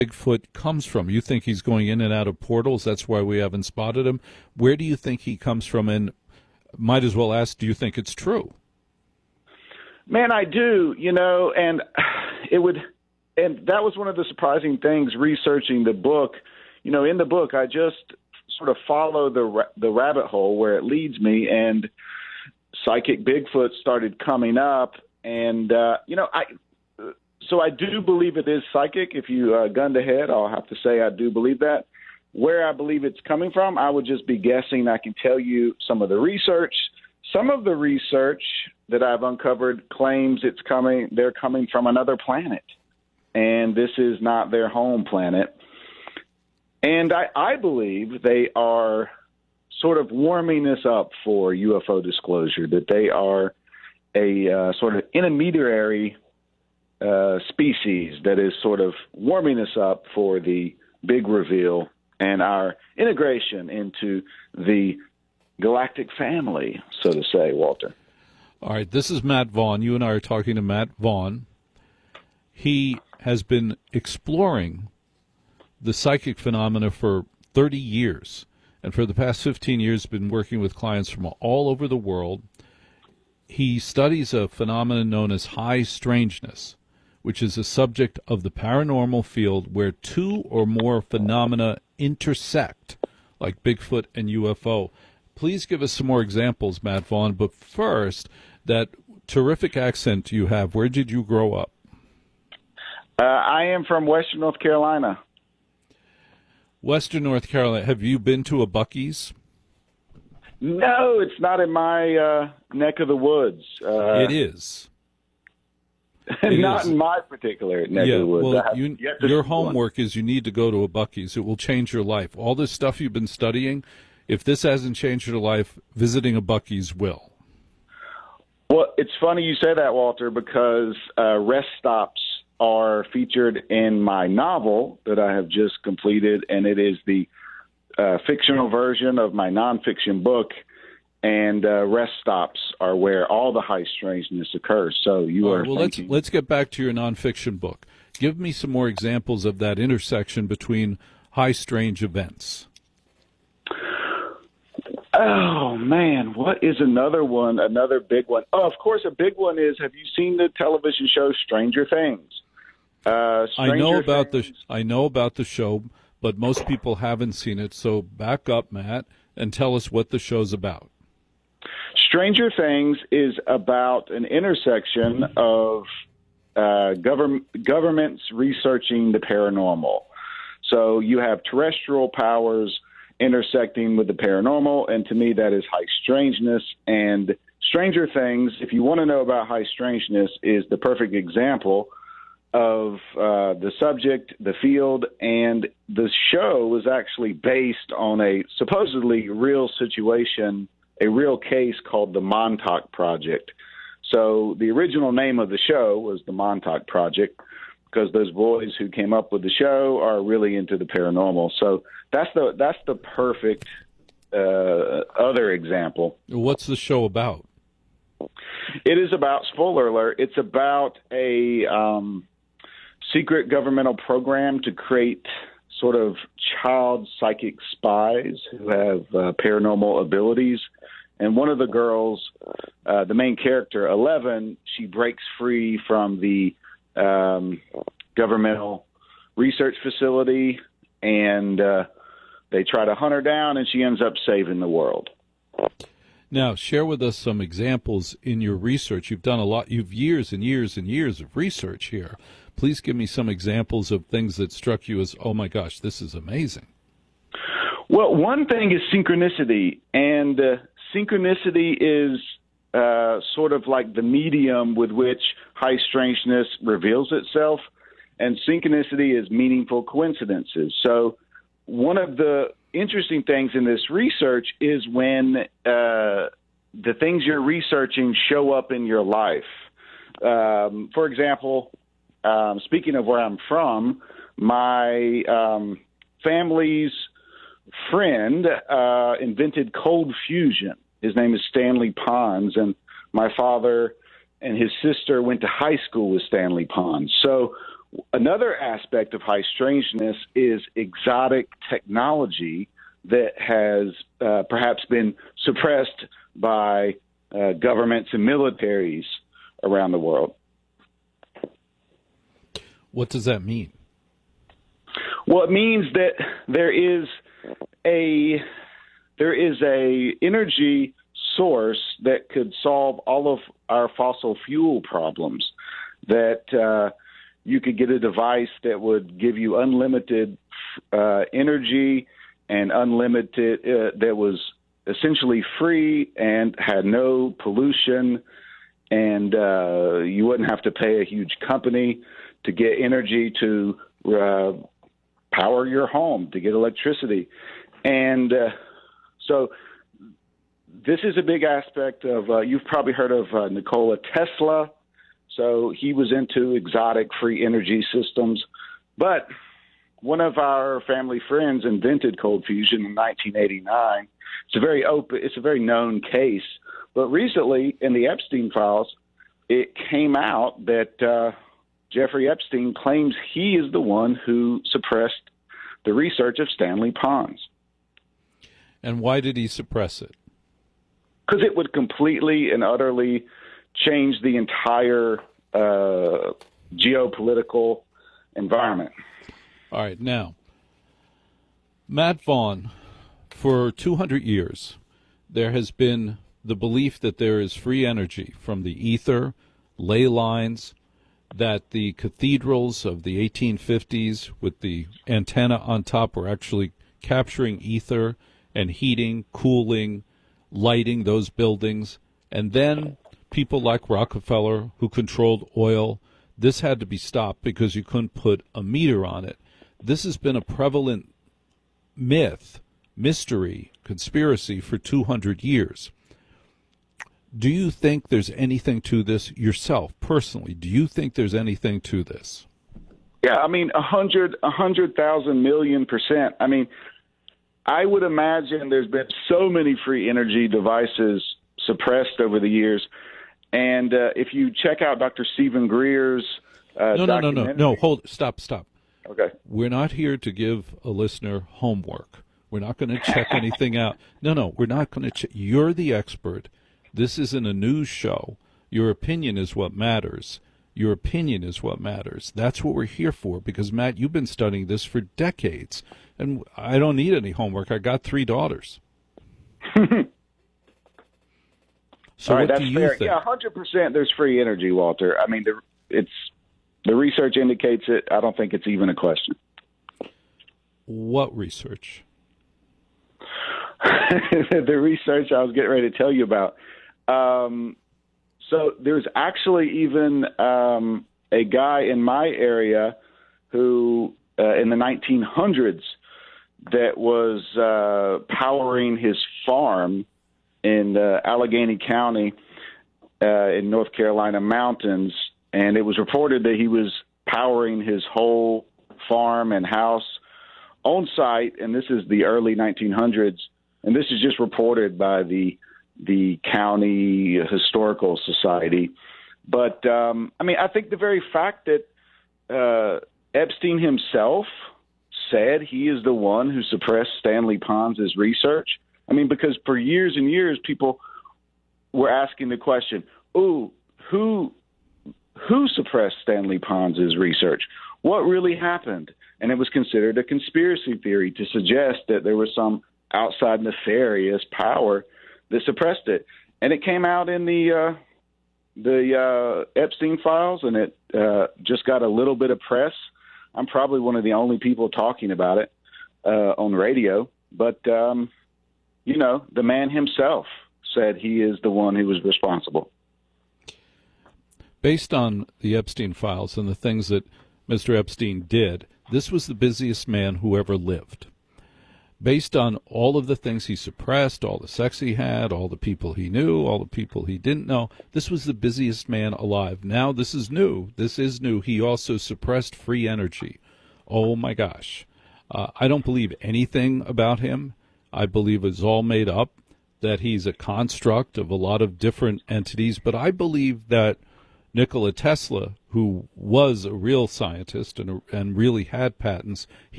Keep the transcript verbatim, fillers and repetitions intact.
Bigfoot comes from? You think he's going in and out of portals? That's why we haven't spotted him. Where do you think he comes from? And might as well ask, do you think it's true? Man, I do, you know, and it would, and that was one of the surprising things researching the book. You know, in the book, I just sort of follow the the rabbit hole where it leads me, and psychic Bigfoot started coming up, and uh, you know, I so I do believe it is psychic. If you uh, gun to head, I'll have to say I do believe that. Where I believe it's coming from, I would just be guessing. I can tell you some of the research. Some of the research that I've uncovered claims it's coming. They're coming from another planet, and this is not their home planet. And I, I believe they are sort of warming us up for U F O disclosure, that they are a uh, sort of intermediary uh, species that is sort of warming us up for the big reveal and our integration into the galactic family, so to say, Walter. All right, this is Matt Vaughn. You and I are talking to Matt Vaughn. He has been exploring the psychic phenomena for thirty years, and for the past fifteen years been working with clients from all over the world. He studies a phenomenon known as high strangeness, which is a subject of the paranormal field where two or more phenomena intersect, like Bigfoot and U F O. Please give us some more examples, Matt Vaughn, but first, that terrific accent you have, where did you grow up? Uh, I am from Western North Carolina. Western North Carolina. Have you been to a Buc-ee's? No, it's not in my uh, neck of the woods. Uh, it is. It not is. in my particular neck yeah, of the woods. Well, you, your homework one. is you need to go to a Buc-ee's. It will change your life. All this stuff you've been studying, if this hasn't changed your life, visiting a Buc-ee's will. Well, it's funny you say that, Walter, because uh, rest stops are featured in my novel that I have just completed, and it is the uh, fictional version of my nonfiction book, and uh, rest stops are where all the high strangeness occurs. So you all are right, well, thinking... let's, let's get back to your nonfiction book. Give me some more examples of that intersection between high strange events. Oh, man, what is another one, another big one? Oh, of course, a big one is, have you seen the television show Stranger Things? Uh, I know about Things. the I know about the show, but most people haven't seen it. So back up, Matt, and tell us what the show's about. Stranger Things is about an intersection of uh, government governments researching the paranormal. So you have terrestrial powers intersecting with the paranormal, and to me that is high strangeness. And Stranger Things, if you want to know about high strangeness, is the perfect example of uh, the subject, the field, and the show was actually based on a supposedly real situation, a real case called the Montauk Project. So the original name of the show was the Montauk Project because those boys who came up with the show are really into the paranormal. So that's the that's the perfect uh, other example. What's the show about? It is about, spoiler alert, it's about a um, secret governmental program to create sort of child psychic spies who have uh, paranormal abilities. And one of the girls, uh, the main character, Eleven, she breaks free from the um, governmental research facility, and uh, they try to hunt her down, and she ends up saving the world. Now, share with us some examples in your research. You've done a lot. You've years and years and years of research here. Please give me some examples of things that struck you as, oh, my gosh, this is amazing. Well, one thing is synchronicity, and uh, synchronicity is uh, sort of like the medium with which high strangeness reveals itself, and synchronicity is meaningful coincidences. So one of the interesting things in this research is when uh, the things you're researching show up in your life. Um, for example, um, speaking of where I'm from, my um, family's friend uh, invented cold fusion. His name is Stanley Pons, and my father and his sister went to high school with Stanley Pons. So Another aspect of high strangeness is exotic technology that has uh, perhaps been suppressed by uh, governments and militaries around the world. What does that mean? Well, it means that there is a there is a energy source that could solve all of our fossil fuel problems. That uh, you could get a device that would give you unlimited uh, energy and unlimited uh, that was essentially free and had no pollution, and uh, you wouldn't have to pay a huge company to get energy to uh, power your home, to get electricity. And uh, so this is a big aspect of, uh, you've probably heard of uh, Nikola Tesla. So he was into exotic free energy systems. But one of our family friends invented cold fusion in nineteen eighty-nine. It's a very open, it's a very known case. But recently in the Epstein files, it came out that uh, Jeffrey Epstein claims he is the one who suppressed the research of Stanley Pons. And why did he suppress it? Because it would completely and utterly change the entire uh, geopolitical environment. All right. Now, Matt Vaughn, for two hundred years, there has been the belief that there is free energy from the ether, ley lines, that the cathedrals of the eighteen fifties with the antenna on top were actually capturing ether and heating, cooling, lighting those buildings. And then people like Rockefeller, who controlled oil, this had to be stopped because you couldn't put a meter on it. This has been a prevalent myth, mystery, conspiracy for two hundred years. Do you think there's anything to this yourself, personally? Do you think there's anything to this? Yeah, I mean, a hundred, a hundred thousand million percent. I mean, I would imagine there's been so many free energy devices suppressed over the years. And uh, if you check out Doctor Stephen Greer's uh, no, no, no, no, no, hold, stop, stop. Okay. We're not here to give a listener homework. We're not going to check anything out. No, no, we're not going to check. You're the expert. This isn't a news show. Your opinion is what matters. Your opinion is what matters. That's what we're here for, because, Matt, you've been studying this for decades, and I don't need any homework. I got three daughters. So All right, what that's do you fair. think? Yeah, one hundred percent there's free energy, Walter. I mean, the, it's the research indicates it. I don't think it's even a question. What research? The research I was getting ready to tell you about. Um, so there's actually even um, a guy in my area who, uh, in the nineteen hundreds, that was uh, powering his farm in uh, Allegheny County uh, in North Carolina mountains, and it was reported that he was powering his whole farm and house on site, and this is the early nineteen hundreds, and this is just reported by the the County Historical Society. But, um, I mean, I think the very fact that uh, Epstein himself said he is the one who suppressed Stanley Pons' research, I mean, because for years and years, people were asking the question, "Ooh, who who suppressed Stanley Pons' research? What really happened?" And it was considered a conspiracy theory to suggest that there was some outside nefarious power that suppressed it. And it came out in the uh, the uh, Epstein files, and it uh, just got a little bit of press. I'm probably one of the only people talking about it uh, on radio, but um, you know, the man himself said he is the one who was responsible. Based on the Epstein files and the things that Mister Epstein did, this was the busiest man who ever lived. Based on all of the things he suppressed, all the sex he had, all the people he knew, all the people he didn't know, this was the busiest man alive. Now this is new. This is new. He also suppressed free energy. Oh, my gosh. Uh, I don't believe anything about him. I believe it's all made up, that he's a construct of a lot of different entities. But I believe that Nikola Tesla, who was a real scientist and, and really had patents, he